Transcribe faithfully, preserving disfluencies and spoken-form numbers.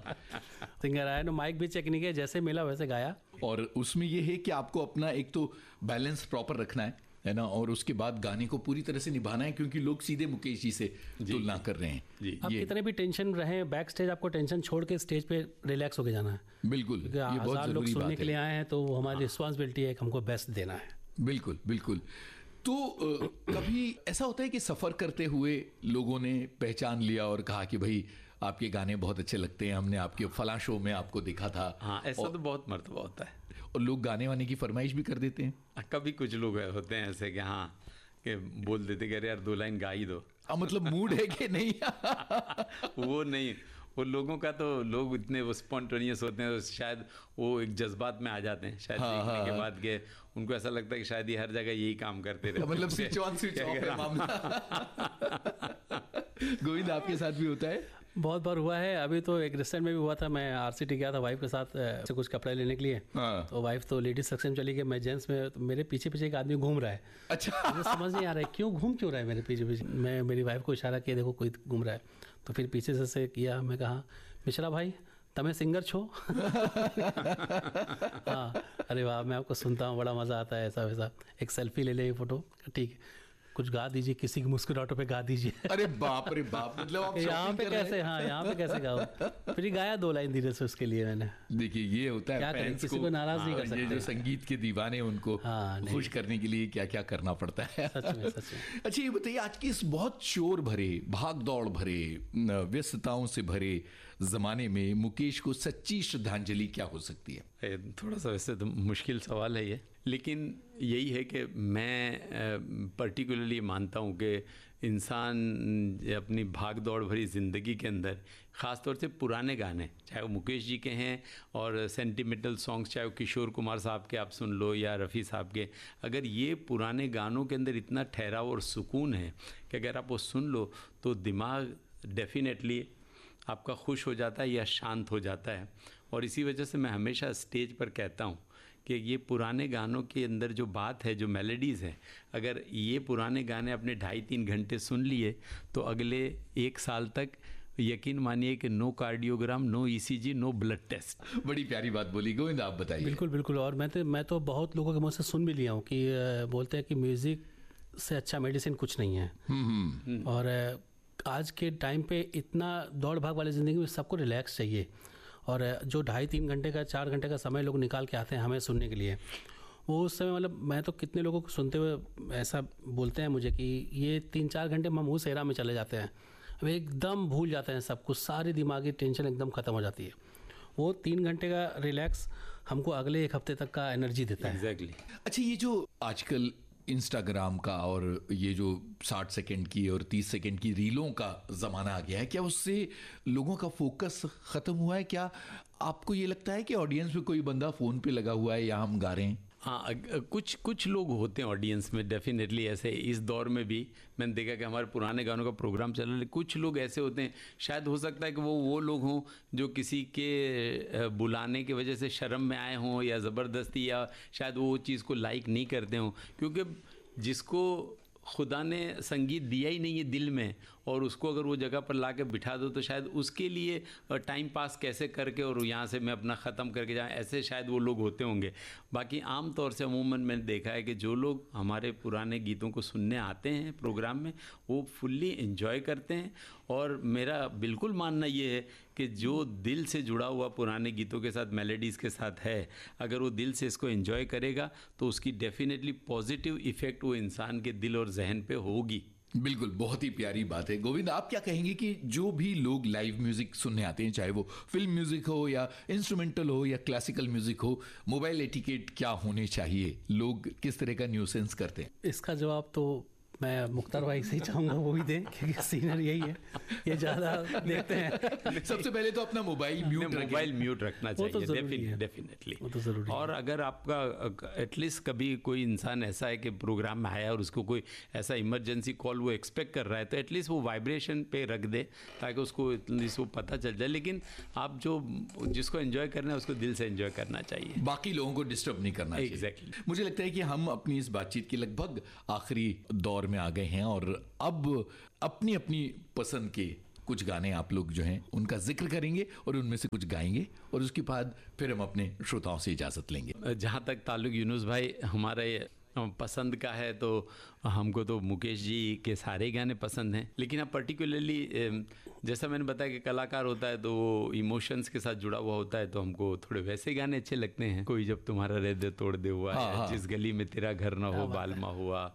Singer आया ना, mic भी चेक नहीं किया, जैसे मिला वैसे गाया। और उसमें ये है कि आपको अपना एक तो बैलेंस प्रॉपर रखना है है ना, और उसके बाद गाने को पूरी तरह से निभाना है, क्योंकि लोग सीधे मुकेश जी से तुलना कर रहे हैं जी। आप कितने भी टेंशन रहे बैक स्टेज, आपको टेंशन छोड़ के स्टेज पे रिलैक्स होके जाना है। बिल्कुल, ये बहुत लोग सुनने के लिए आए हैं, तो हमारी रिस्पॉन्सिबिलिटी है कि हमको बेस्ट देना है। बिल्कुल बिल्कुल। तो आ, कभी ऐसा होता है कि सफ़र करते हुए लोगों ने पहचान लिया और कहा कि भाई आपके गाने बहुत अच्छे लगते हैं, हमने आपके फलां शो में आपको देखा था। हाँ, ऐसा तो बहुत मर्तबा होता है। और लोग गाने वाने की फरमाइश भी कर देते हैं। कभी कुछ लोग होते हैं ऐसे कि हाँ कि बोल देते कि अरे यार दो लाइन गा ही दो। आ, मतलब मूड है कि नहीं? वो नहीं, वो लोगों का तो लोग इतने वो स्पॉन्टेनियस होते हैं, शायद वो एक जज्बात में आ जाते हैं शायद। हाँ, देखने हाँ, के बाद के उनको ऐसा लगता है कि शायद ये हर जगह यही काम करते रहते, मतलब स्विच ऑन स्विच ऑफ है मामला। गोविंद, आपके साथ भी होता है? बहुत बार हुआ है। अभी तो एक रिसेंट में भी हुआ था, मैं आरसीटी गया था वाइफ के साथ से कुछ कपड़े लेने के लिए। हाँ। तो वाइफ तो लेडीज सेक्शन में चली गई, मैं जेंट्स में, तो मेरे पीछे पीछे एक आदमी घूम रहा है। अच्छा। मुझे समझ नहीं आ रहा है क्यों घूम क्यों रहा है मेरे पीछे पीछे। मैं मेरी वाइफ को इशारा किया, देखो कोई घूम रहा है। तो फिर पीछे से, से किया, मैं कहा मिश्रा भाई तमें सिंगर छो? हाँ, अरे वाह, मैं आपको सुनता हूँ, बड़ा मज़ा आता है, ऐसा वैसा। एक सेल्फी ले ले, फोटो, ठीक है, कुछ गा दीजिए, किसी की मुस्कुराहटों पे गा दीजिए। अरे बाप रे बाप, मतलब आप यहाँ पे कैसे, हाँ यहाँ पे कैसे गाओ? फिर गाया दो लाइन धीरे से उसके लिए मैंने। देखिए ये होता है, क्या करें, किसी को नाराज नहीं कर सकते। ये जो संगीत के दीवाने उनको खुश करने के लिए क्या क्या करना पड़ता है। सच में, सच में। अच्छा, ये बताइए, आज की इस बहुत शोर भरे, भाग दौड़ भरे, व्यस्तताओं से भरे जमाने में मुकेश को सच्ची श्रद्धांजलि क्या हो सकती है? थोड़ा सा वैसे तो मुश्किल सवाल है ये, लेकिन यही है कि मैं पर्टिकुलरली मानता हूँ कि इंसान अपनी भाग दौड़ भरी ज़िंदगी के अंदर ख़ास तौर से पुराने गाने, चाहे वो मुकेश जी के हैं और सेंटिमेंटल सॉन्ग्स, चाहे वो किशोर कुमार साहब के आप सुन लो या रफ़ी साहब के, अगर ये पुराने गानों के अंदर इतना ठहराव और सुकून है कि अगर आप वो सुन लो तो दिमाग डेफिनेटली आपका खुश हो जाता है या शांत हो जाता है। और इसी वजह से मैं हमेशा स्टेज पर कहता हूँ कि ये पुराने गानों के अंदर जो बात है, जो मेलोडीज़ हैं, अगर ये पुराने गाने अपने ढाई तीन घंटे सुन लिए तो अगले एक साल तक यकीन मानिए कि no cardiogram, no ECG, no blood test. बड़ी प्यारी बात बोली गोविंद, आप बताइए। बिल्कुल बिल्कुल। और मैं तो मैं तो बहुत लोगों के मुँह से सुन भी लिया हूँ कि बोलते हैं कि म्यूज़िक से अच्छा मेडिसिन कुछ नहीं है। और आज के टाइम पे इतना दौड़ भाग वाली ज़िंदगी में सबको रिलैक्स चाहिए, और जो ढाई तीन घंटे का, चार घंटे का समय लोग निकाल के आते हैं हमें सुनने के लिए, वो उस समय, मतलब मैं तो कितने लोगों को सुनते हुए ऐसा बोलते हैं मुझे कि ये तीन चार घंटे मामूल सेहरा में चले जाते हैं, वे एकदम भूल जाते हैं सब कुछ, सारी दिमागी टेंशन एकदम ख़त्म हो जाती है। वो तीन घंटे का रिलैक्स हमको अगले एक हफ्ते तक का एनर्जी देता है। एग्जैक्टली। अच्छा, ये जो आजकल इंस्टाग्राम का और ये जो साठ सेकंड की और तीस सेकंड की रीलों का ज़माना आ गया है, क्या उससे लोगों का फोकस ख़त्म हुआ है? क्या आपको ये लगता है कि ऑडियंस में कोई बंदा फ़ोन पे लगा हुआ है या हम गा रहे हैं? हाँ, कुछ कुछ लोग होते हैं ऑडियंस में डेफिनेटली ऐसे। इस दौर में भी मैंने देखा कि हमारे पुराने गानों का प्रोग्राम चल रहा है, कुछ लोग ऐसे होते हैं, शायद हो सकता है कि वो वो लोग हों जो किसी के बुलाने की वजह से शर्म में आए हों या ज़बरदस्ती, या शायद वो चीज़ को लाइक नहीं करते हों, क्योंकि जिसको खुदा ने संगीत दिया ही नहीं है दिल में, और उसको अगर वो जगह पर ला के बिठा दो तो शायद उसके लिए टाइम पास कैसे करके और यहाँ से मैं अपना ख़त्म करके जाएँ, ऐसे शायद वो लोग होते होंगे। बाकी आम तौर से अमूमन मैंने देखा है कि जो लोग हमारे पुराने गीतों को सुनने आते हैं प्रोग्राम में, वो फुल्ली एंजॉय करते हैं। और मेरा बिल्कुल मानना ये है कि जो दिल से जुड़ा हुआ पुराने गीतों के साथ, मेलोडीज़ के साथ है, अगर वो दिल से इसको एंजॉय करेगा तो उसकी डेफिनेटली पॉजिटिव इफ़ेक्ट वो इंसान के दिल और जहन पे होगी। बिल्कुल, बहुत ही प्यारी बात है। गोविंद, आप क्या कहेंगे कि जो भी लोग लाइव म्यूजिक सुनने आते हैं, चाहे वो फिल्म म्यूजिक हो या इंस्ट्रूमेंटल हो या क्लासिकल म्यूजिक हो, मोबाइल एटिकेट क्या होने चाहिए? लोग किस तरह का न्यूसेंस करते हैं? इसका जवाब तो मैं मुख्तार भाई से ही चाहूँगा वो भी दें, क्योंकि सीनियर यही है, ये ज़्यादा देखते हैं। सबसे पहले तो अपना मोबाइल म्यूट मोबाइल म्यूट रखना चाहिए, डेफिनेटली, वो तो ज़रूरी है। और अगर आपका एटलीस्ट कभी कोई इंसान ऐसा है कि प्रोग्राम में आया और उसको कोई ऐसा इमरजेंसी कॉल वो एक्सपेक्ट कर रहा है, तो एटलीस्ट वो वाइब्रेशन पे रख दे ताकि उसको एटलीस्ट वो पता चल जाए। लेकिन आप जो जिसको एंजॉय करना है उसको दिल से एंजॉय करना चाहिए, बाकी लोगों को डिस्टर्ब नहीं करना चाहिए। एग्जैक्टली। मुझे लगता है कि हम अपनी इस बातचीत के लगभग आखिरी दौर में आ गए हैं और अब अपनी अपनी पसंद के कुछ गाने आप लोग जो हैं उनका जिक्र करेंगे और उनमें से कुछ गाएंगे और उसके बाद फिर हम अपने श्रोताओं से इजाज़त लेंगे। जहाँ तक ताल्लुक यूनुस भाई हमारे पसंद का है तो हमको तो मुकेश जी के सारे गाने पसंद हैं, लेकिन अब पर्टिकुलरली जैसा मैंने बताया कि कलाकार होता है तो वो इमोशंस के साथ जुड़ा हुआ होता है, तो हमको थोड़े वैसे गाने अच्छे लगते हैं। कोई जब तुम्हारा हृदय तोड़ दे हुआ, हाँ, हाँ। जिस गली में तेरा घर ना हो बालमा हुआ,